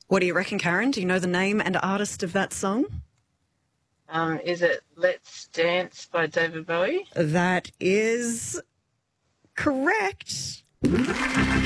What do you reckon, Karen? Do you know the name and artist of that song? Is it Let's Dance by David Bowie? That is correct.